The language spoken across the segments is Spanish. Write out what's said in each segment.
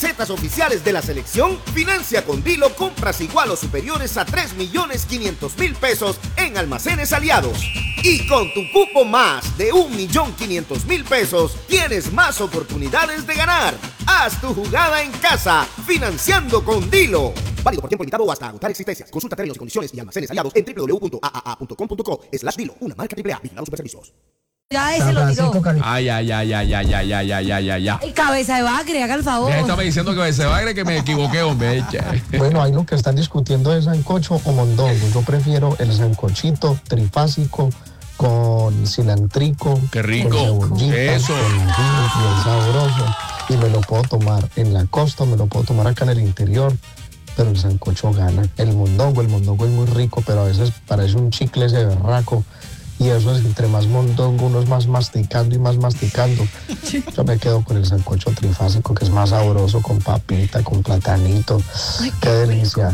Cetas oficiales de la selección, financia con Dilo compras igual o superiores a 3.500.000 pesos en almacenes aliados. Y con tu cupo más de 1.500.000 pesos, tienes más oportunidades de ganar. Haz tu jugada en casa, financiando con Dilo. Válido por tiempo limitado o hasta agotar existencias. Consulta términos y condiciones y almacenes aliados en www.aaa.com.co/Dilo. Una marca AAA. Vigilados Superservicios. Ya ese lo tiró. Ay. Y cabeza de bagre, haga el favor. Ya estaba diciendo cabeza de bagre que me equivoqué, hombre. Bueno, ahí lo que están discutiendo es sancocho o mondongo. Yo prefiero el sancochito trifásico con cilantrico. Qué rico. Con cebollita, Eso. con bien sabroso. Y me lo puedo tomar en la costa, me lo puedo tomar acá en el interior. Pero el sancocho gana. El mondongo es muy rico, pero a veces parece un chicle ese berraco. Y eso es, entre más mondongo uno es más masticando y más masticando. Yo me quedo con el sancocho trifásico, que es más sabroso, con papita, con platanito. Ay, qué delicia.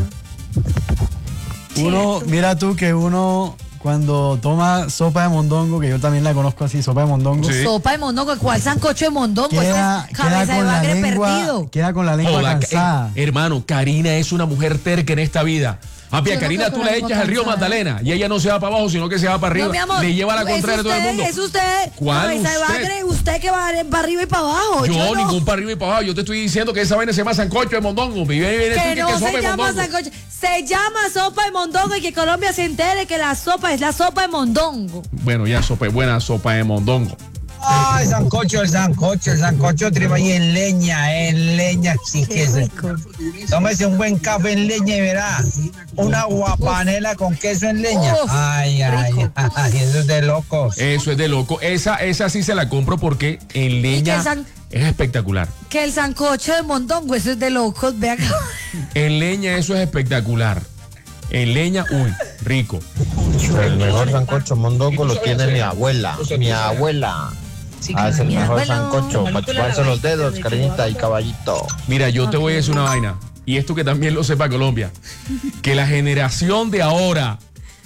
Mira tú que uno cuando toma sopa de mondongo, que yo también la conozco así, sopa de mondongo. Sí. Sopa de mondongo, ¿cuál sancocho de mondongo? Queda Cabeza de con la bagre lengua, perdido. queda con la lengua cansada. Hermano, Karina es una mujer terca en esta vida. Papi, a Karina tú la echas al río Magdalena y ella no se va para abajo, sino que se va para arriba. No, mi amor, le lleva la contraria a todo el mundo. Es usted, ¿Cuál cabeza de bagre, usted que va para arriba y para abajo. Yo no. ningún para arriba y para abajo. Yo te estoy diciendo que esa vaina se llama sancocho de mondongo. Que no se llama sancocho. Se llama sopa de mondongo y que Colombia se entere que la sopa es la sopa de mondongo. Bueno, ya buena sopa de mondongo. Ah, el sancocho triba y en leña, sí que es. Tómese un buen café en leña y verá, una guapanela con queso en leña. Uf, Ay, eso es de locos. Eso es de loco. Esa sí se la compro porque en leña es espectacular. Que el sancocho de mondongo, eso es de locos, ve acá. En leña eso es espectacular. En leña, uy, rico. El mejor sancocho mondongo lo tiene mi abuela. Es el mejor sancocho, para chuparse los dedos, Karinita y caballito. Mira, yo te voy a decir una vaina, y esto que también lo sepa Colombia, que la generación de ahora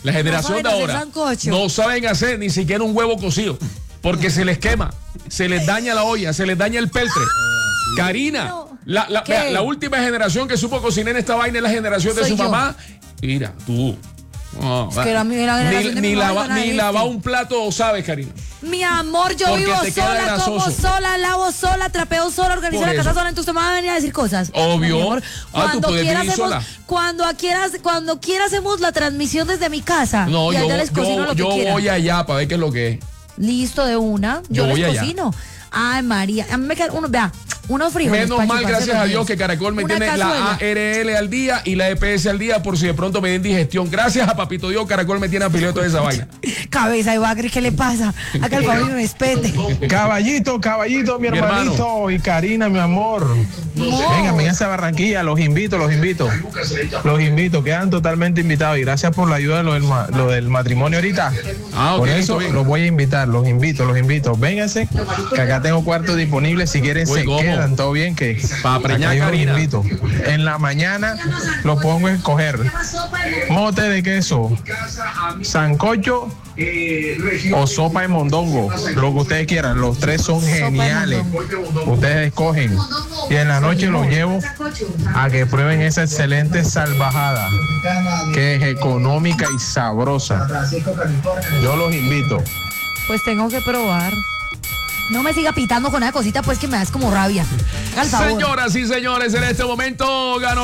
no saben hacer ni siquiera un huevo cocido, porque se les quema, se les daña la olla, se les daña el peltre. Karina, la última generación que supo cocinar en esta vaina es la generación de su mamá. Mira, tú. No, es que ni lavar un plato, ¿sabes, Karina? Mi amor, yo vivo sola, como sola, lavo sola, trapeo sola, organizo la casa sola, entonces me van a venir a decir cosas. Obvio. No, amor, Tú puedes vivir sola. Cuando quiera hacemos la transmisión desde mi casa. No, y allá les cocino lo que quieran. Voy allá para ver qué es lo que es. Listo, de una. Yo les voy cocino. Allá. Ay, María, a mí me quedan unos frijoles. Menos mal, gracias a Dios, que Caracol me tiene la ARL al día y la EPS al día por si de pronto me den digestión. Gracias a Papito Dios, Caracol me tiene afiliado toda esa vaina. Cabeza de bagre, ¿qué le pasa? Acá el favor respete. Caballito, mi hermanito y Karina, mi amor. No. Venga, vénganse a Barranquilla, los invito. Quedan totalmente invitados y gracias por la ayuda de lo del matrimonio ahorita. Por eso los voy a invitar, los invito. Vénganse, que acá tengo cuartos disponibles, si quieren quedan, todo bien, que para preñar Karina. Invito. En la mañana lo pongo a escoger mote de queso, sancocho o sopa de mondongo, lo que ustedes quieran, los tres son geniales, ustedes escogen y en la noche los llevo a que prueben esa excelente salvajada que es económica y sabrosa. Yo los invito. Pues tengo que probar. No me siga pitando con esa cosita, pues, que me das como rabia. Al favor. Señoras y señores, en este momento ganó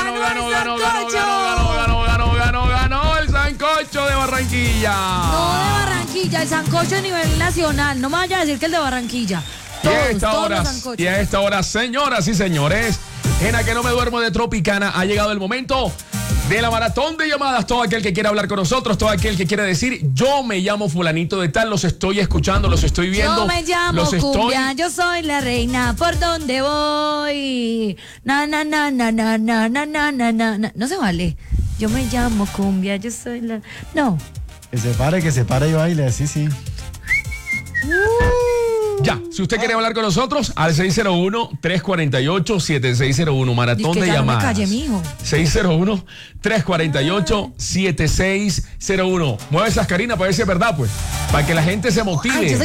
el sancocho de Barranquilla. No de Barranquilla, el sancocho a nivel nacional. No me vaya a decir que el de Barranquilla. Y a esta hora, señoras y señores, en la que no me duermo de Tropicana, ha llegado el momento de la maratón de llamadas. Todo aquel que quiera hablar con nosotros, todo aquel que quiera decir, yo me llamo fulanito de tal, los estoy escuchando, los estoy viendo. Yo me llamo Cumbia, yo soy la reina, por donde voy. Na. No se vale. Yo me llamo Cumbia, yo soy la... No. Que se pare y baile, sí. Ya, si usted quiere hablar con nosotros, al 601-348-7601, maratón de llamadas. No me calle, mijo. 601-348-7601. Mueve esas, Karina, para ver si es verdad, pues. Para que la gente se motive.